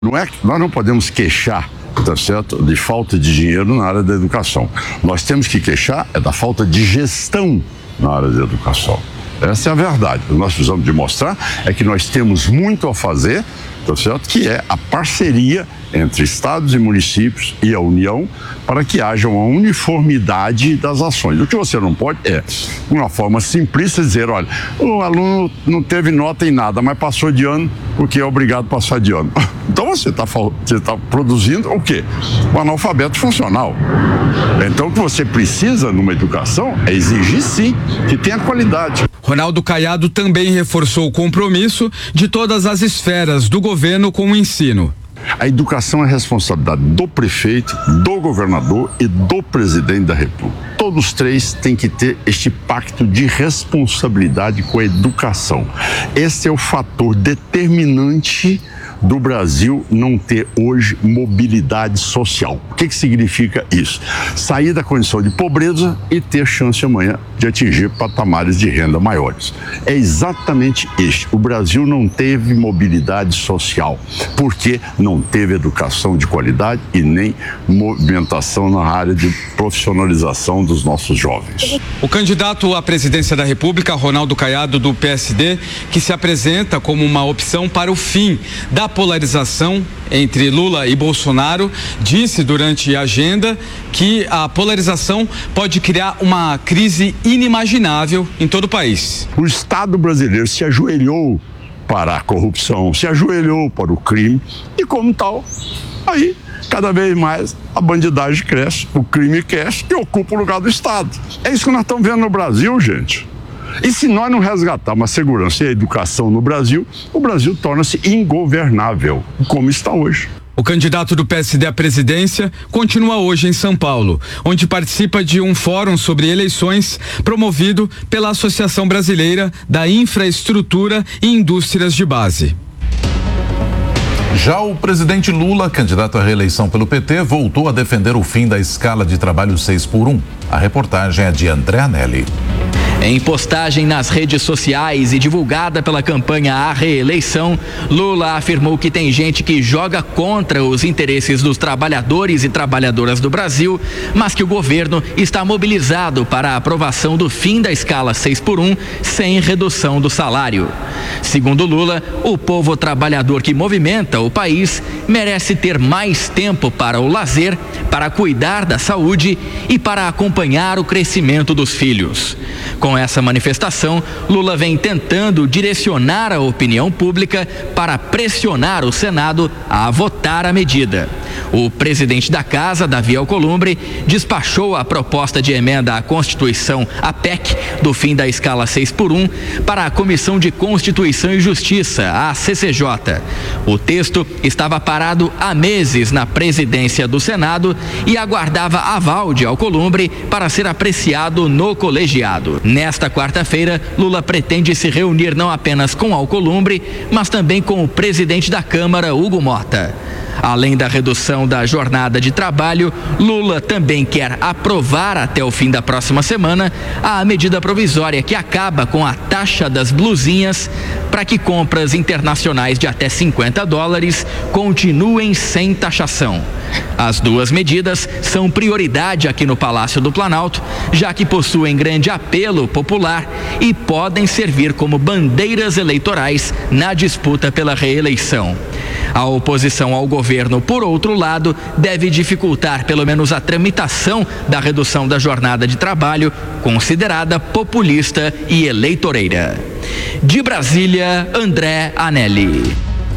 Não é que nós não podemos queixar, tá certo, de falta de dinheiro na área da educação. Nós temos que queixar da falta de gestão na área da educação. Essa é a verdade. O que nós precisamos de mostrar é que nós temos muito a fazer, tá certo, que é a parceria entre estados e municípios e a União para que haja uma uniformidade das ações. O que você não pode é, de uma forma simplista, dizer, olha, o aluno não teve nota em nada, mas passou de ano porque é obrigado a passar de ano. Então você está produzindo o quê? Um analfabeto funcional. Então o que você precisa numa educação é exigir sim que tenha qualidade. Ronaldo Caiado também reforçou o compromisso de todas as esferas do governo com o ensino. A educação é responsabilidade do prefeito, do governador e do presidente da República. Todos três têm que ter este pacto de responsabilidade com a educação. Esse é o fator determinante do Brasil não ter hoje mobilidade social. O que significa isso? Sair da condição de pobreza e ter chance amanhã de atingir patamares de renda maiores. É exatamente este. O Brasil não teve mobilidade social porque não teve educação de qualidade e nem movimentação na área de profissionalização dos nossos jovens. O candidato à presidência da República, Ronaldo Caiado, do PSD, que se apresenta como uma opção para o fim da polarização entre Lula e Bolsonaro, disse durante a agenda que a polarização pode criar uma crise inimaginável em todo o país. O Estado brasileiro se ajoelhou para a corrupção, se ajoelhou para o crime e, como tal, aí cada vez mais a bandidagem cresce, o crime cresce e ocupa o lugar do Estado. É isso que nós estamos vendo no Brasil, gente. E se nós não resgatarmos a segurança e a educação no Brasil, o Brasil torna-se ingovernável, como está hoje. O candidato do PSD à presidência continua hoje em São Paulo, onde participa de um fórum sobre eleições promovido pela Associação Brasileira da Infraestrutura e Indústrias de Base. Já o presidente Lula, candidato à reeleição pelo PT, voltou a defender o fim da escala de trabalho 6x1. A reportagem é de André Anelli. Em postagem nas redes sociais e divulgada pela campanha à reeleição, Lula afirmou que tem gente que joga contra os interesses dos trabalhadores e trabalhadoras do Brasil, mas que o governo está mobilizado para a aprovação do fim da escala 6x1 sem redução do salário. Segundo Lula, o povo trabalhador que movimenta o país merece ter mais tempo para o lazer, para cuidar da saúde e para acompanhar o crescimento dos filhos. Com essa manifestação, Lula vem tentando direcionar a opinião pública para pressionar o Senado a votar a medida. O presidente da Casa, Davi Alcolumbre, despachou a proposta de emenda à Constituição, a PEC, do fim da escala 6x1, para a Comissão de Constituição e Justiça, a CCJ. O texto estava parado há meses na presidência do Senado e aguardava aval de Alcolumbre para ser apreciado no colegiado. Nesta quarta-feira, Lula pretende se reunir não apenas com Alcolumbre, mas também com o presidente da Câmara, Hugo Mota. Além da redução da jornada de trabalho, Lula também quer aprovar até o fim da próxima semana a medida provisória que acaba com a taxa das blusinhas para que compras internacionais de até $50 continuem sem taxação. As duas medidas são prioridade aqui no Palácio do Planalto, já que possuem grande apelo popular e podem servir como bandeiras eleitorais na disputa pela reeleição. A oposição ao governo, por outro lado, deve dificultar pelo menos a tramitação da redução da jornada de trabalho, considerada populista e eleitoreira. De Brasília, André Anelli.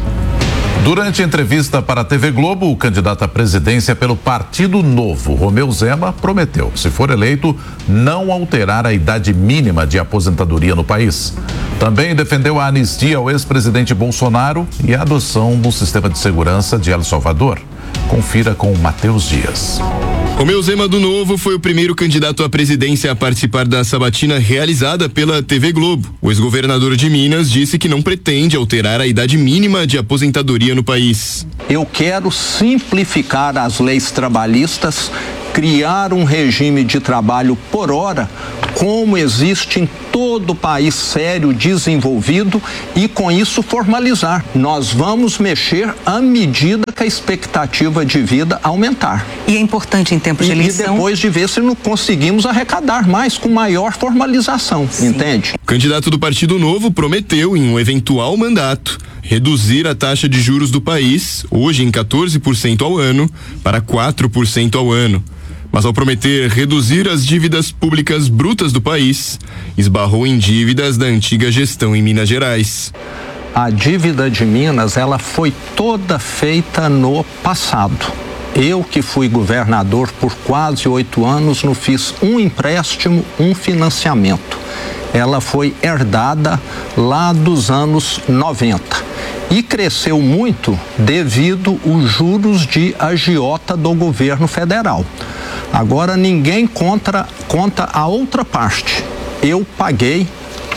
Durante a entrevista para a TV Globo, o candidato à presidência pelo Partido Novo, Romeu Zema, prometeu, se for eleito, não alterar a idade mínima de aposentadoria no país. Também defendeu a anistia ao ex-presidente Bolsonaro e a adoção do sistema de segurança de El Salvador. Confira com o Matheus Dias. Romeu Zema do Novo foi o primeiro candidato à presidência a participar da sabatina realizada pela TV Globo. O ex-governador de Minas disse que não pretende alterar a idade mínima de aposentadoria no país. Eu quero simplificar as leis trabalhistas, criar um regime de trabalho por hora como existe em todo país sério, desenvolvido, e com isso formalizar. Nós vamos mexer à medida que a expectativa de vida aumentar. E é importante em tempos de eleição... E depois de ver se não conseguimos arrecadar mais com maior formalização, entende? O candidato do Partido Novo prometeu, em um eventual mandato, reduzir a taxa de juros do país, hoje em 14% ao ano, para 4% ao ano. Mas ao prometer reduzir as dívidas públicas brutas do país, esbarrou em dívidas da antiga gestão em Minas Gerais. A dívida de Minas, ela foi toda feita no passado. Eu, que fui governador por quase 8 anos, não fiz um empréstimo, um financiamento. Ela foi herdada lá dos anos 90 e cresceu muito devido aos juros de agiota do governo federal. Agora ninguém conta a outra parte. Eu paguei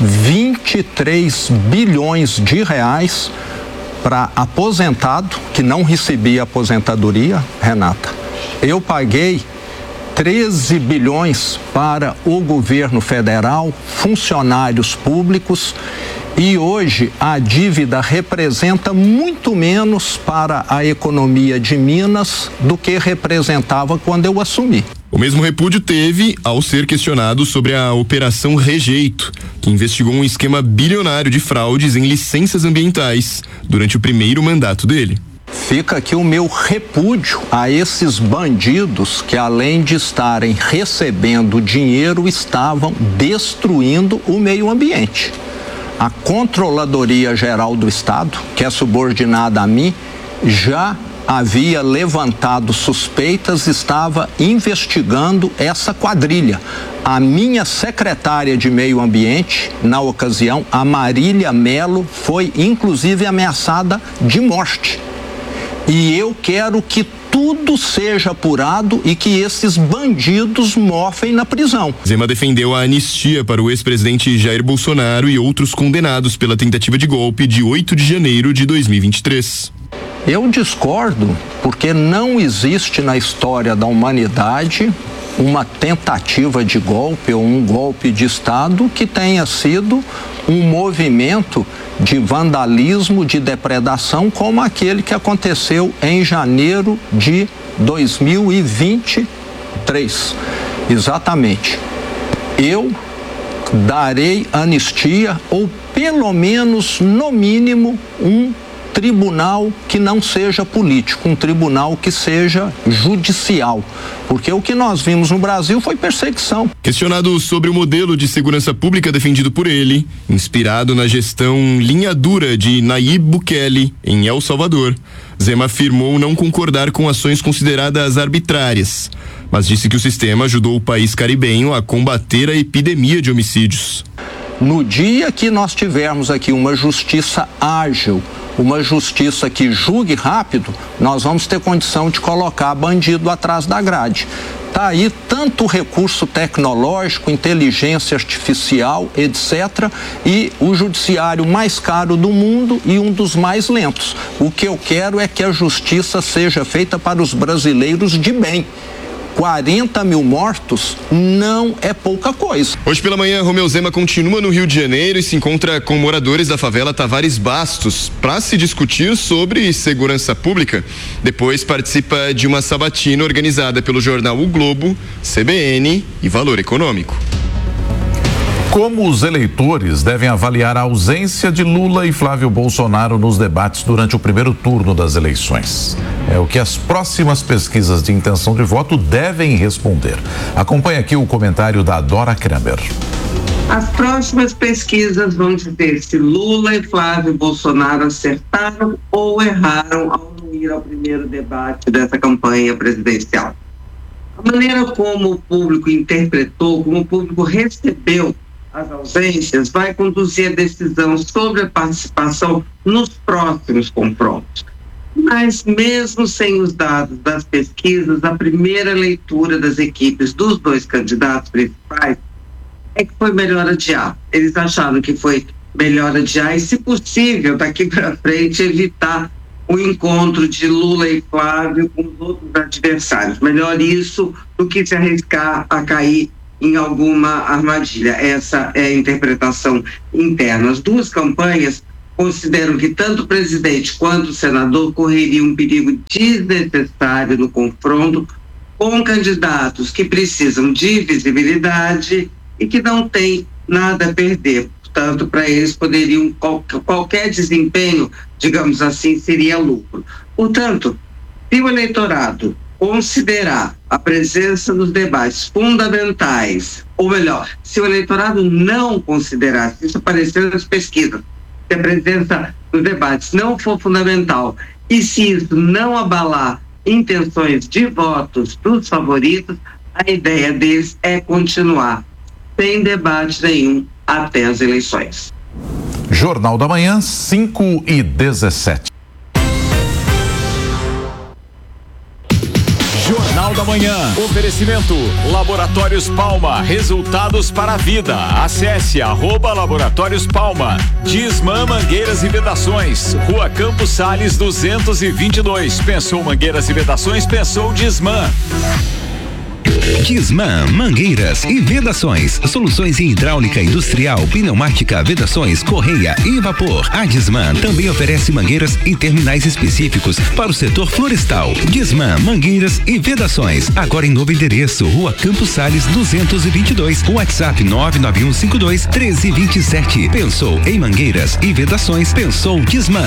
23 bilhões de reais para aposentado que não recebia aposentadoria, Renata. Eu paguei 13 bilhões para o governo federal, funcionários públicos, e hoje a dívida representa muito menos para a economia de Minas do que representava quando eu assumi. O mesmo repúdio teve ao ser questionado sobre a Operação Rejeito, que investigou um esquema bilionário de fraudes em licenças ambientais durante o primeiro mandato dele. Fica aqui o meu repúdio a esses bandidos que, além de estarem recebendo dinheiro, estavam destruindo o meio ambiente. A Controladoria Geral do Estado, que é subordinada a mim, já havia levantado suspeitas, estava investigando essa quadrilha. A minha secretária de Meio Ambiente, na ocasião, a Marília Melo, foi inclusive ameaçada de morte. E eu quero que tudo seja apurado e que esses bandidos morfem na prisão. Zema defendeu a anistia para o ex-presidente Jair Bolsonaro e outros condenados pela tentativa de golpe de 8 de janeiro de 2023. Eu discordo, porque não existe na história da humanidade uma tentativa de golpe ou um golpe de Estado que tenha sido um movimento de vandalismo, de depredação, como aquele que aconteceu em janeiro de 2023. Exatamente. Eu darei anistia, ou pelo menos, no mínimo, um tribunal que não seja político, um tribunal que seja judicial, porque o que nós vimos no Brasil foi perseguição. Questionado sobre o modelo de segurança pública defendido por ele, inspirado na gestão linha dura de Nayib Bukele em El Salvador, Zema afirmou não concordar com ações consideradas arbitrárias, mas disse que o sistema ajudou o país caribenho a combater a epidemia de homicídios. No dia que nós tivermos aqui uma justiça ágil, uma justiça que julgue rápido, nós vamos ter condição de colocar bandido atrás da grade. Está aí tanto recurso tecnológico, inteligência artificial, etc., e o judiciário mais caro do mundo e um dos mais lentos. O que eu quero é que a justiça seja feita para os brasileiros de bem. 40 mil mortos não é pouca coisa. Hoje pela manhã, Romeu Zema continua no Rio de Janeiro e se encontra com moradores da favela Tavares Bastos para se discutir sobre segurança pública. Depois participa de uma sabatina organizada pelo jornal O Globo, CBN e Valor Econômico. Como os eleitores devem avaliar a ausência de Lula e Flávio Bolsonaro nos debates durante o primeiro turno das eleições? É o que as próximas pesquisas de intenção de voto devem responder. Acompanhe aqui o comentário da Dora Kramer. As próximas pesquisas vão dizer se Lula e Flávio Bolsonaro acertaram ou erraram ao não ir ao primeiro debate dessa campanha presidencial. A maneira como o público interpretou, como o público recebeu as ausências, vai conduzir a decisão sobre a participação nos próximos confrontos. Mas mesmo sem os dados das pesquisas, a primeira leitura das equipes dos dois candidatos principais é que foi melhor adiar. Eles acharam que foi melhor adiar e, se possível, daqui para frente, evitar o encontro de Lula e Flávio com os outros adversários. Melhor isso do que se arriscar a cair em alguma armadilha. Essa é a interpretação interna. As duas campanhas consideram que tanto o presidente quanto o senador correriam um perigo desnecessário no confronto com candidatos que precisam de visibilidade e que não têm nada a perder. Portanto, para eles poderiam, qualquer desempenho, digamos assim, seria lucro. Portanto, se o eleitorado considerar a presença nos debates fundamentais, ou melhor, se o eleitorado não considerar, se isso aparecer nas pesquisas, se a presença nos debates não for fundamental e se isso não abalar intenções de votos dos favoritos, a ideia deles é continuar sem debate nenhum até as eleições. Jornal da Manhã, 5h17. Jornal da Manhã. Oferecimento Laboratórios Palma. Resultados para a vida. Acesse @Laboratórios Palma. Disman Mangueiras e Vedações. Rua Campos Sales 222. Pensou mangueiras e vedações? Pensou Disman. Disman Mangueiras e Vedações. Soluções em hidráulica industrial, pneumática, vedações, correia e vapor. A Disman também oferece mangueiras em terminais específicos para o setor florestal. Disman Mangueiras e Vedações. Agora em novo endereço, Rua Campos Sales 222. WhatsApp 99152-1327. Pensou em mangueiras e vedações? Pensou Disman.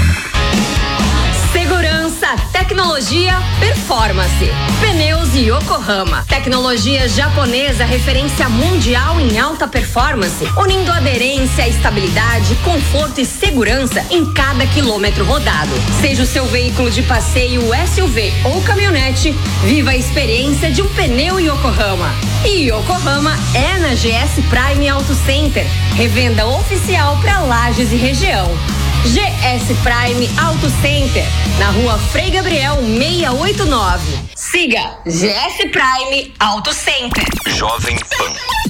Segurança, tecnologia, performance. Pneus Yokohama. Tecnologia japonesa, referência mundial em alta performance, unindo aderência, estabilidade, conforto e segurança em cada quilômetro rodado. Seja o seu veículo de passeio, SUV ou caminhonete, viva a experiência de um pneu Yokohama. E Yokohama é na GS Prime Auto Center, revenda oficial para Lages e região. GS Prime Auto Center, na Rua Frei Gabriel 689. Siga GS Prime Auto Center. Jovem Pan.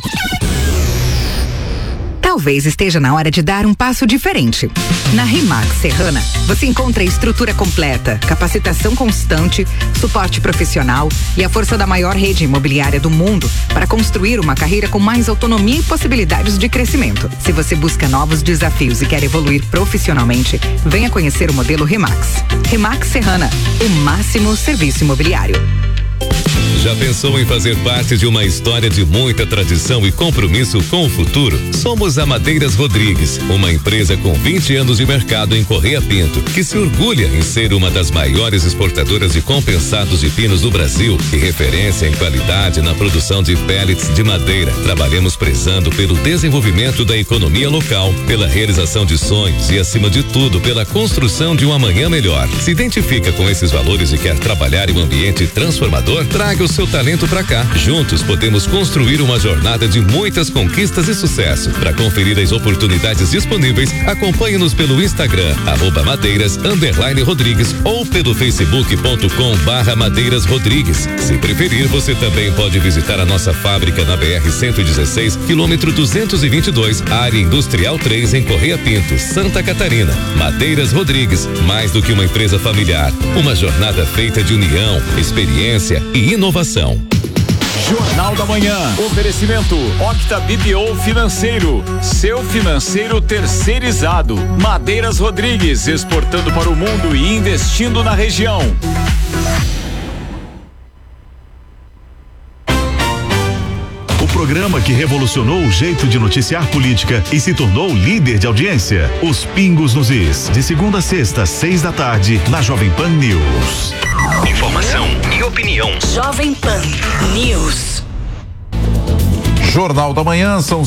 Talvez esteja na hora de dar um passo diferente. Na Rimac Serrana, você encontra estrutura completa, capacitação constante, suporte profissional e a força da maior rede imobiliária do mundo para construir uma carreira com mais autonomia e possibilidades de crescimento. Se você busca novos desafios e quer evoluir profissionalmente, venha conhecer o modelo Rimax. Rimac Serrana, o máximo serviço imobiliário. Já pensou em fazer parte de uma história de muita tradição e compromisso com o futuro? Somos a Madeiras Rodrigues, uma empresa com 20 anos de mercado em Correia Pinto, que se orgulha em ser uma das maiores exportadoras de compensados de pinos do Brasil e referência em qualidade na produção de pellets de madeira. Trabalhamos prezando pelo desenvolvimento da economia local, pela realização de sonhos e, acima de tudo, pela construção de um amanhã melhor. Se identifica com esses valores e quer trabalhar em um ambiente transformador? Traga o seu talento pra cá. Juntos podemos construir uma jornada de muitas conquistas e sucesso. Para conferir as oportunidades disponíveis, acompanhe-nos pelo Instagram, @madeiras_rodrigues ou pelo facebook.com/Madeiras Rodrigues. Se preferir, você também pode visitar a nossa fábrica na BR-116, quilômetro 222, área industrial 3, em Correia Pinto, Santa Catarina. Madeiras Rodrigues, mais do que uma empresa familiar, uma jornada feita de união, experiência e inovação. Jornal da Manhã. Oferecimento Octa BPO Financeiro. Seu financeiro terceirizado. Madeiras Rodrigues, exportando para o mundo e investindo na região. O programa que revolucionou o jeito de noticiar política e se tornou líder de audiência. Os Pingos nos Is, de segunda a sexta, 6 da tarde, na Jovem Pan News. Informação e opinião. Jovem Pan News. Jornal da Manhã, são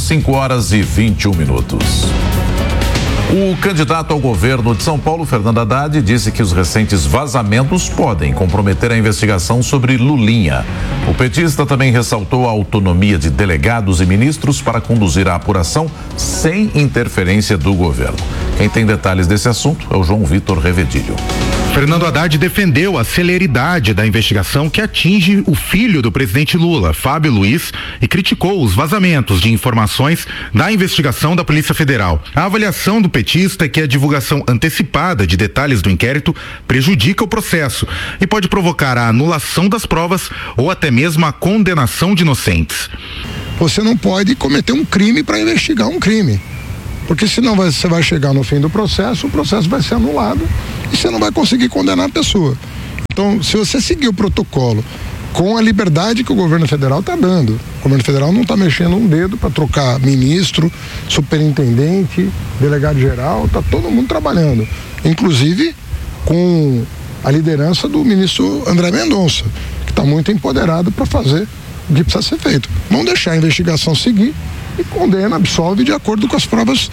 5h21. O candidato ao governo de São Paulo, Fernando Haddad, disse que os recentes vazamentos podem comprometer a investigação sobre Lulinha. O petista também ressaltou a autonomia de delegados e ministros para conduzir a apuração sem interferência do governo. Quem tem detalhes desse assunto é o João Vitor Revedilho. Fernando Haddad defendeu a celeridade da investigação que atinge o filho do presidente Lula, Fábio Luiz, e criticou os vazamentos de informações da investigação da Polícia Federal. A avaliação do petista é que a divulgação antecipada de detalhes do inquérito prejudica o processo e pode provocar a anulação das provas ou até mesmo a condenação de inocentes. você não pode cometer um crime para investigar um crime. Porque senão você vai chegar no fim do processo, o processo vai ser anulado e você não vai conseguir condenar a pessoa. Então, se você seguir o protocolo com a liberdade que o governo federal está dando, o governo federal não está mexendo um dedo para trocar ministro, superintendente, delegado-geral, está todo mundo trabalhando. Inclusive com a liderança do ministro André Mendonça, que está muito empoderado para fazer o que precisa ser feito. Vão deixar a investigação seguir e condena, absolve de acordo com as provas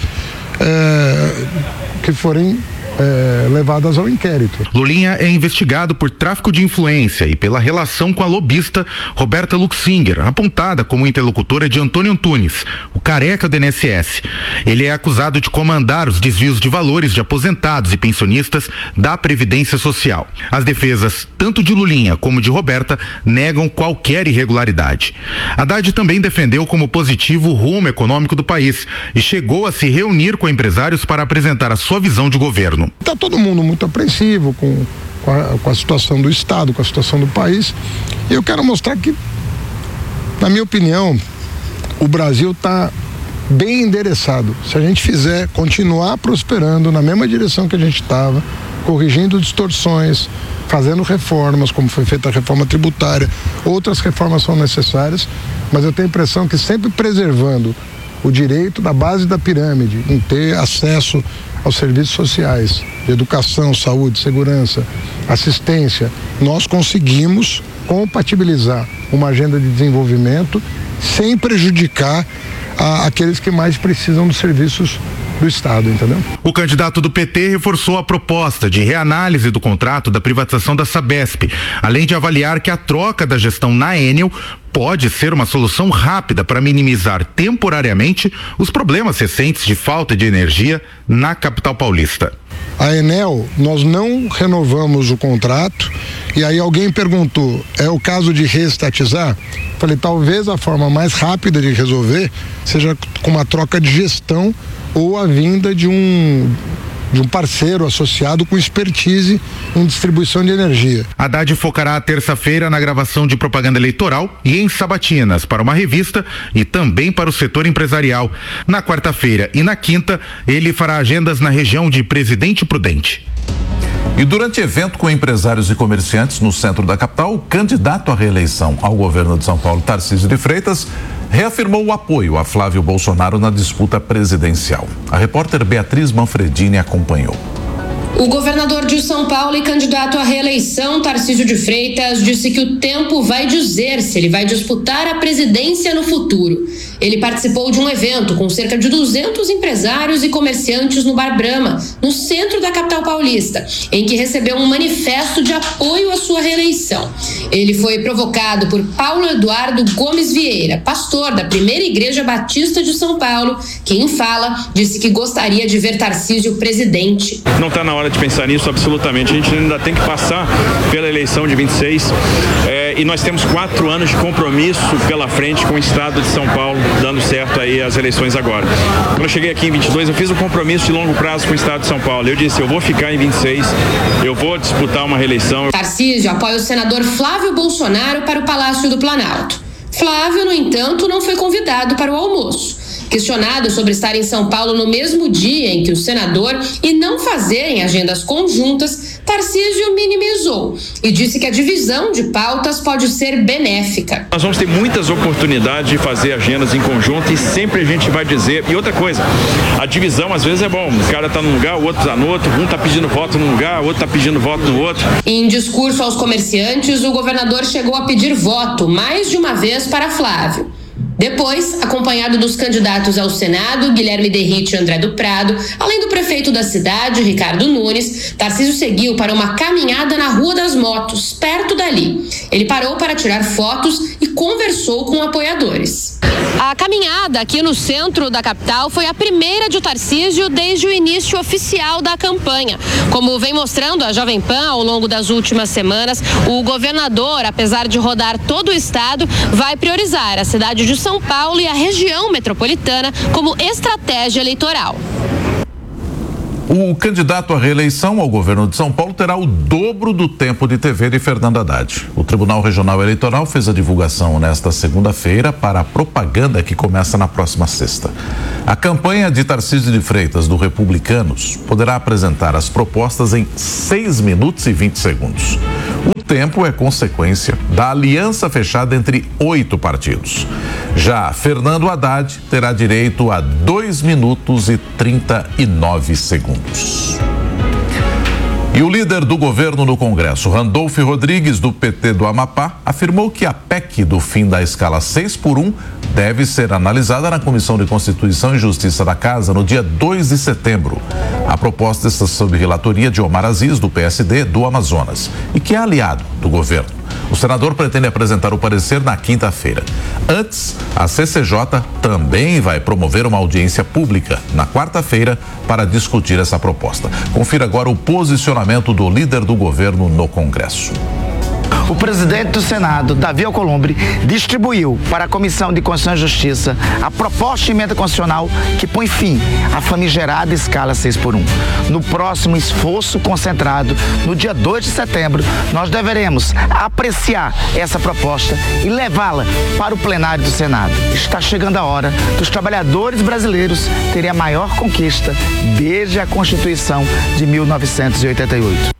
que forem levadas ao inquérito. Lulinha é investigado por tráfico de influência e pela relação com a lobista Roberta Luxinger, apontada como interlocutora de Antônio Antunes, o careca do INSS. Ele é acusado de comandar os desvios de valores de aposentados e pensionistas da Previdência Social. As defesas, tanto de Lulinha como de Roberta, negam qualquer irregularidade. Haddad também defendeu como positivo o rumo econômico do país e chegou a se reunir com empresários para apresentar a sua visão de governo. Está todo mundo muito apreensivo com a situação do Estado, com a situação do país. E eu quero mostrar que, na minha opinião, o Brasil está bem endereçado. Se a gente continuar prosperando na mesma direção que a gente estava, corrigindo distorções, fazendo reformas, como foi feita a reforma tributária, outras reformas são necessárias, mas eu tenho a impressão que sempre preservando o direito da base da pirâmide, em ter acesso aos serviços sociais, de educação, saúde, segurança, assistência, nós conseguimos compatibilizar uma agenda de desenvolvimento sem prejudicar aqueles que mais precisam dos serviços do Estado, entendeu? O candidato do PT reforçou a proposta de reanálise do contrato da privatização da Sabesp, além de avaliar que a troca da gestão na Enel pode ser uma solução rápida para minimizar temporariamente os problemas recentes de falta de energia na capital paulista. A Enel, nós não renovamos o contrato e aí alguém perguntou, é o caso de reestatizar? Falei, talvez a forma mais rápida de resolver seja com uma troca de gestão ou a vinda de um parceiro associado com expertise em distribuição de energia. Haddad focará terça-feira na gravação de propaganda eleitoral e em sabatinas para uma revista e também para o setor empresarial. Na quarta-feira e na quinta, ele fará agendas na região de Presidente Prudente. E durante evento com empresários e comerciantes no centro da capital, o candidato à reeleição ao governo de São Paulo, Tarcísio de Freitas, reafirmou o apoio a Flávio Bolsonaro na disputa presidencial. A repórter Beatriz Manfredini acompanhou. O governador de São Paulo e candidato à reeleição, Tarcísio de Freitas, disse que o tempo vai dizer se ele vai disputar a presidência no futuro. Ele participou de um evento com cerca de 200 empresários e comerciantes no Bar Brahma, no centro da capital paulista, em que recebeu um manifesto de apoio à sua reeleição. Ele foi provocado por Paulo Eduardo Gomes Vieira, pastor da Primeira Igreja Batista de São Paulo, que em fala disse que gostaria de ver Tarcísio presidente. Não está na hora de pensar nisso, absolutamente. A gente ainda tem que passar pela eleição de 26 e nós temos 4 anos de compromisso pela frente com o estado de São Paulo, dando certo aí as eleições agora. Quando eu cheguei aqui em 22, eu fiz um compromisso de longo prazo com o estado de São Paulo. Eu disse, eu vou ficar em 26, eu vou disputar uma reeleição. Tarcísio apoia o senador Flávio Bolsonaro para o Palácio do Planalto. Flávio, no entanto, não foi convidado para o almoço. Questionado sobre estar em São Paulo no mesmo dia em que o senador e não fazerem agendas conjuntas, Tarcísio minimizou e disse que a divisão de pautas pode ser benéfica. Nós vamos ter muitas oportunidades de fazer agendas em conjunto e sempre a gente vai dizer. E outra coisa, a divisão às vezes é bom. O cara está num lugar, o outro está no outro, um está pedindo voto num lugar, o outro está pedindo voto no outro. Em discurso aos comerciantes, o governador chegou a pedir voto mais de uma vez para Flávio. Depois, acompanhado dos candidatos ao Senado, Guilherme Derrite e André do Prado, além do prefeito da cidade, Ricardo Nunes, Tarcísio seguiu para uma caminhada na Rua das Motos, perto dali. Ele parou para tirar fotos e conversou com apoiadores. A caminhada aqui no centro da capital foi a primeira de Tarcísio desde o início oficial da campanha. Como vem mostrando a Jovem Pan ao longo das últimas semanas, o governador, apesar de rodar todo o estado, vai priorizar a cidade de São Paulo e a região metropolitana como estratégia eleitoral. O candidato à reeleição ao governo de São Paulo terá o dobro do tempo de TV de Fernando Haddad. O Tribunal Regional Eleitoral fez a divulgação nesta segunda-feira para a propaganda que começa na próxima sexta. A campanha de Tarcísio de Freitas, do Republicanos, poderá apresentar as propostas em 6 minutos e 20 segundos. O tempo é consequência da aliança fechada entre 8 partidos. Já Fernando Haddad terá direito a 2 minutos e 39 segundos. E o líder do governo no Congresso, Randolfo Rodrigues, do PT do Amapá, afirmou que a PEC do fim da escala 6x1 deve ser analisada na Comissão de Constituição e Justiça da Casa no dia 2 de setembro. A proposta está sob relatoria de Omar Aziz, do PSD do Amazonas, e que é aliado do governo. O senador pretende apresentar o parecer na quinta-feira. Antes, a CCJ também vai promover uma audiência pública na quarta-feira para discutir essa proposta. Confira agora o posicionamento do líder do governo no Congresso. O presidente do Senado, Davi Alcolumbre, distribuiu para a Comissão de Constituição e Justiça a proposta de emenda constitucional que põe fim à famigerada escala 6x1. No próximo esforço concentrado, no dia 2 de setembro, nós deveremos apreciar essa proposta e levá-la para o plenário do Senado. Está chegando a hora dos trabalhadores brasileiros terem a maior conquista desde a Constituição de 1988.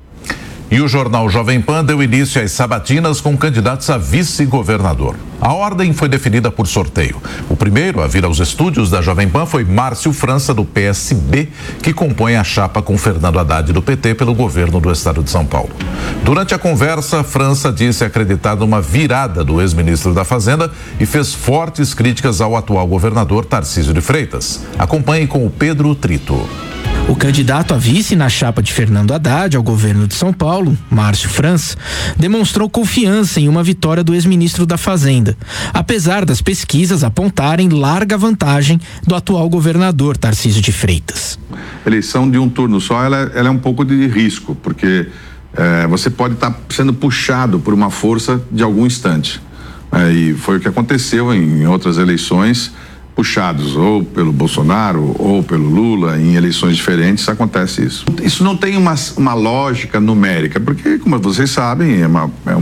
E o jornal Jovem Pan deu início às sabatinas com candidatos a vice-governador. A ordem foi definida por sorteio. O primeiro a vir aos estúdios da Jovem Pan foi Márcio França, do PSB, que compõe a chapa com Fernando Haddad, do PT, pelo governo do estado de São Paulo. Durante a conversa, França disse acreditar numa virada do ex-ministro da Fazenda e fez fortes críticas ao atual governador Tarcísio de Freitas. Acompanhe com o Pedro Trito. O candidato a vice na chapa de Fernando Haddad ao governo de São Paulo, Márcio França, demonstrou confiança em uma vitória do ex-ministro da Fazenda, apesar das pesquisas apontarem larga vantagem do atual governador Tarcísio de Freitas. Eleição de um turno só, ela é um pouco de risco, porque você pode estar sendo puxado por uma força de algum instante. E foi o que aconteceu em outras eleições, puxados ou pelo Bolsonaro ou pelo Lula em eleições diferentes, acontece isso. Isso não tem uma lógica numérica, porque, como vocês sabem, é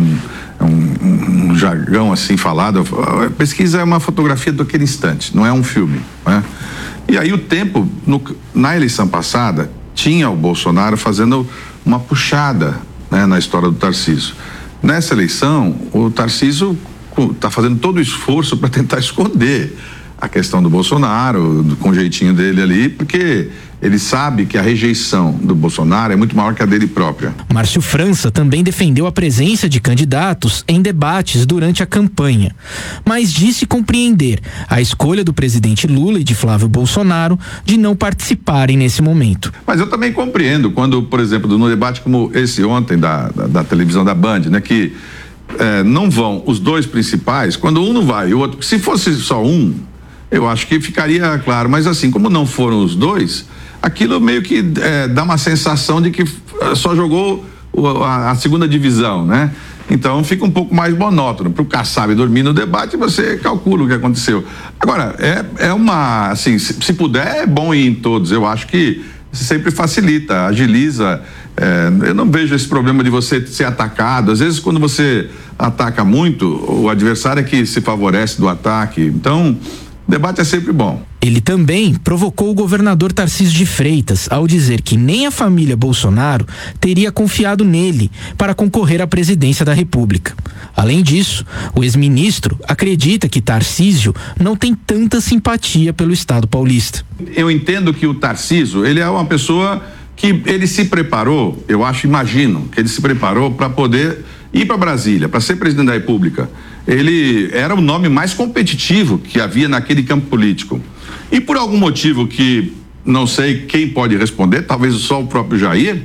um jargão assim falado, a pesquisa é uma fotografia daquele instante, não é um filme, né? E aí o tempo, na eleição passada, tinha o Bolsonaro fazendo uma puxada, né, na história do Tarcísio. Nessa eleição, o Tarcísio está fazendo todo o esforço para tentar esconder a questão do Bolsonaro, com o jeitinho dele ali, porque ele sabe que a rejeição do Bolsonaro é muito maior que a dele própria. Márcio França também defendeu a presença de candidatos em debates durante a campanha, mas disse compreender a escolha do presidente Lula e de Flávio Bolsonaro de não participarem nesse momento. Mas eu também compreendo quando, por exemplo, no debate como esse ontem da televisão da Band, né, que não vão os dois principais, quando um não vai e o outro, se fosse só um, eu acho que ficaria claro, mas assim, como não foram os dois, aquilo meio que dá uma sensação de que só jogou a segunda divisão, né? Então fica um pouco mais monótono. Para o Kassab dormir no debate, você calcula o que aconteceu. Agora, assim, se puder, é bom ir em todos. Eu acho que sempre facilita, agiliza. Eu não vejo esse problema de você ser atacado. Às vezes, quando você ataca muito, o adversário é que se favorece do ataque. Então, o debate é sempre bom. Ele também provocou o governador Tarcísio de Freitas ao dizer que nem a família Bolsonaro teria confiado nele para concorrer à presidência da República. Além disso, o ex-ministro acredita que Tarcísio não tem tanta simpatia pelo Estado paulista. Eu entendo que o Tarcísio, ele é uma pessoa que ele se preparou, imagino que ele se preparou para poder ir para Brasília, para ser presidente da República. Ele era o nome mais competitivo que havia naquele campo político. E por algum motivo que não sei quem pode responder, talvez só o próprio Jair,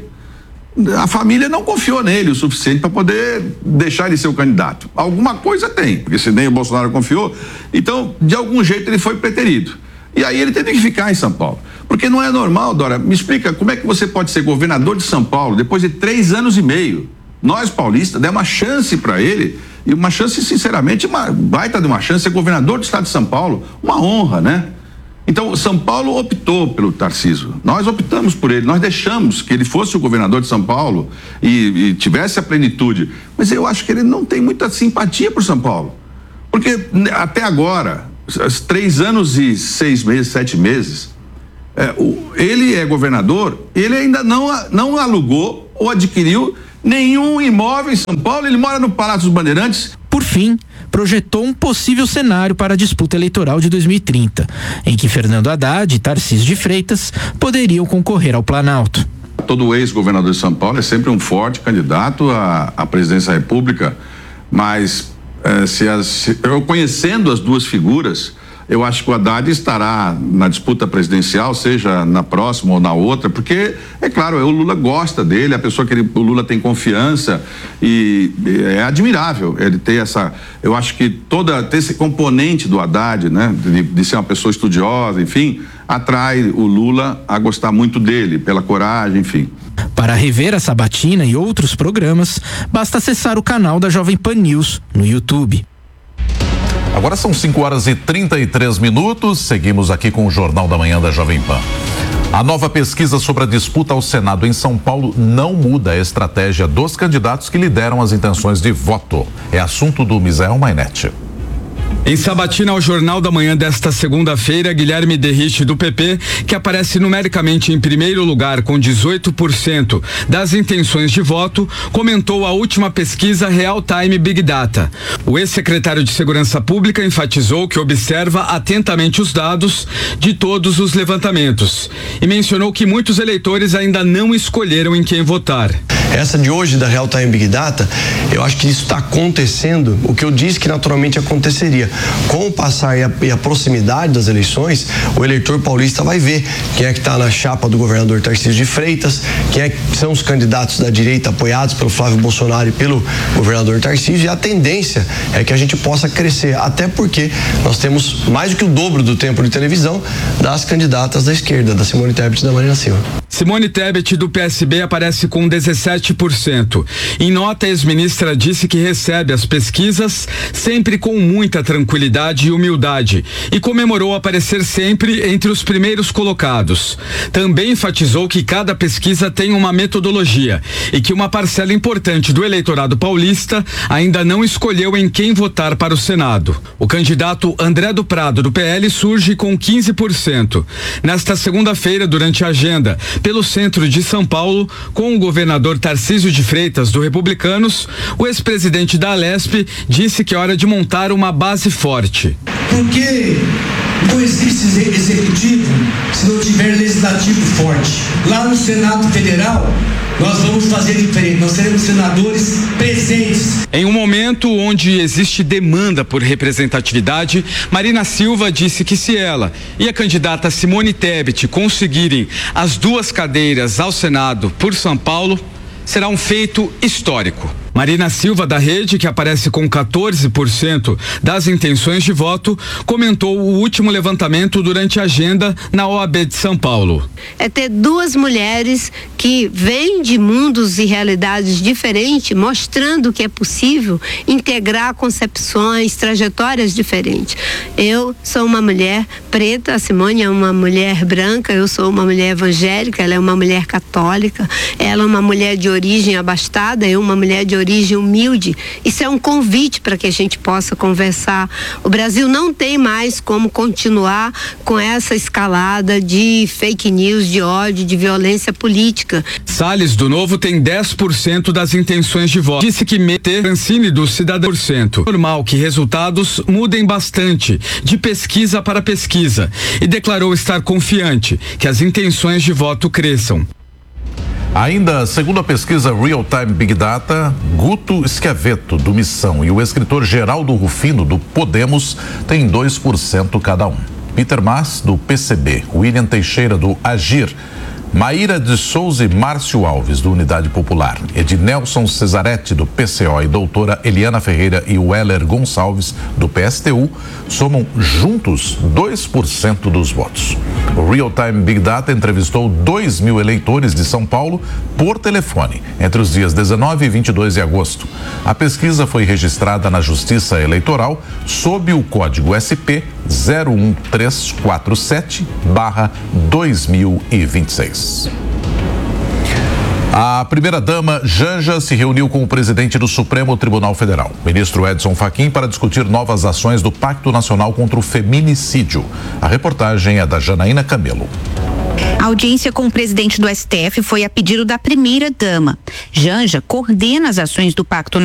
a família não confiou nele o suficiente para poder deixar ele ser o candidato. Alguma coisa tem, porque se nem o Bolsonaro confiou, então de algum jeito ele foi preterido. E aí ele teve que ficar em São Paulo. Porque não é normal, Dora, me explica como é que você pode ser governador de São Paulo depois de 3 anos e meio. Nós, paulistas, demos uma chance para ele, e uma chance, sinceramente, uma baita de uma chance, ser governador do estado de São Paulo, uma honra, né? Então, São Paulo optou pelo Tarcísio. Nós optamos por ele. Nós deixamos que ele fosse o governador de São Paulo e tivesse a plenitude. Mas eu acho que ele não tem muita simpatia por São Paulo. Porque até agora, 3 anos e 6 meses, 7 meses, ele é governador, ele ainda não alugou ou adquiriu nenhum imóvel em São Paulo. Ele mora no Palácio dos Bandeirantes. Por fim, projetou um possível cenário para a disputa eleitoral de 2030, em que Fernando Haddad e Tarcísio de Freitas poderiam concorrer ao Planalto. Todo ex-governador de São Paulo é sempre um forte candidato à presidência da República, mas eu conhecendo as duas figuras, eu acho que o Haddad estará na disputa presidencial, seja na próxima ou na outra, porque, é claro, o Lula gosta dele, a pessoa que o Lula tem confiança e é admirável ele ter eu acho que ter esse componente do Haddad, né, de ser uma pessoa estudiosa, enfim, atrai o Lula a gostar muito dele, pela coragem, enfim. Para rever a sabatina e outros programas, basta acessar o canal da Jovem Pan News no YouTube. Agora são 5h33, seguimos aqui com o Jornal da Manhã da Jovem Pan. A nova pesquisa sobre a disputa ao Senado em São Paulo não muda a estratégia dos candidatos que lideram as intenções de voto. É assunto do Misael Mainetti. Em sabatina ao Jornal da Manhã desta segunda-feira, Guilherme Derrich, do PP, que aparece numericamente em primeiro lugar com 18% das intenções de voto, comentou a última pesquisa Real Time Big Data. O ex-secretário de Segurança Pública enfatizou que observa atentamente os dados de todos os levantamentos e mencionou que muitos eleitores ainda não escolheram em quem votar. Essa de hoje da Real Time Big Data, eu acho que isso está acontecendo, o que eu disse que naturalmente aconteceria. Com o passar e a proximidade das eleições, o eleitor paulista vai ver quem é que está na chapa do governador Tarcísio de Freitas, quem é que são os candidatos da direita apoiados pelo Flávio Bolsonaro e pelo governador Tarcísio, e a tendência é que a gente possa crescer, até porque nós temos mais do que o dobro do tempo de televisão das candidatas da esquerda, da Simone Tebet e da Marina Silva. Simone Tebet, do PSB, aparece com 17%. Em nota, a ex-ministra disse que recebe as pesquisas sempre com muita tranquilidade e humildade e comemorou aparecer sempre entre os primeiros colocados. Também enfatizou que cada pesquisa tem uma metodologia e que uma parcela importante do eleitorado paulista ainda não escolheu em quem votar para o Senado. O candidato André do Prado, do PL, surge com 15%. Nesta segunda-feira, durante a agenda pelo centro de São Paulo, com o governador Tarcísio de Freitas, do Republicanos, o ex-presidente da Alesp disse que é hora de montar uma base forte. Porque não existe executivo se não tiver legislativo forte. Lá no Senado Federal, nós vamos fazer diferente, nós seremos senadores presentes. Em um momento onde existe demanda por representatividade, Marina Silva disse que se ela e a candidata Simone Tebet conseguirem as 2 cadeiras ao Senado por São Paulo, será um feito histórico. Marina Silva, da Rede, que aparece com 14% das intenções de voto, comentou o último levantamento durante a agenda na OAB de São Paulo. É ter 2 mulheres que vêm de mundos e realidades diferentes, mostrando que é possível integrar concepções, trajetórias diferentes. Eu sou uma mulher preta, a Simone é uma mulher branca, eu sou uma mulher evangélica, ela é uma mulher católica, ela é uma mulher de origem abastada, eu uma mulher de origem humilde. Isso é um convite para que a gente possa conversar. O Brasil não tem mais como continuar com essa escalada de fake news, de ódio, de violência política. Salles, do Novo, tem 10% das intenções de voto. Disse que meter Francine do Cidadão %. Normal que resultados mudem bastante de pesquisa para pesquisa e declarou estar confiante que as intenções de voto cresçam. Ainda segundo a pesquisa Real Time Big Data, Guto Schiavetto, do Missão, e o escritor Geraldo Rufino, do Podemos, têm 2% cada um. Peter Mas, do PCB, William Teixeira, do Agir, Maíra de Souza e Márcio Alves, do Unidade Popular, Ednelson Cesaretti, do PCO, e doutora Eliana Ferreira e Weller Gonçalves, do PSTU, somam juntos 2% dos votos. O Real Time Big Data entrevistou 2.000 eleitores de São Paulo por telefone entre os dias 19 e 22 de agosto. A pesquisa foi registrada na Justiça Eleitoral sob o código SP 01347/2026. A primeira-dama Janja se reuniu com o presidente do Supremo Tribunal Federal, ministro Edson Fachin, para discutir novas ações do Pacto Nacional contra o Feminicídio. A reportagem é da Janaína Camelo. A audiência com o presidente do STF foi a pedido da primeira-dama. Janja coordena as ações do Pacto